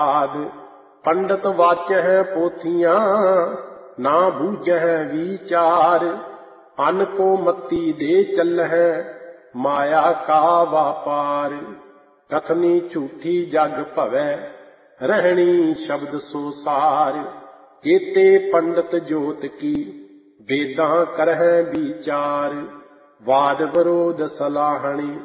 आद पंडित वाचह पोथियां ना बूझह विचार। अन को मत्ती दे चलह माया का व्यापार। कथनी झूठी जग भवै रहनी शब्द सो सार। केते पंडित जोत की वेदां करह विचार। वाद विरोध सलाहणी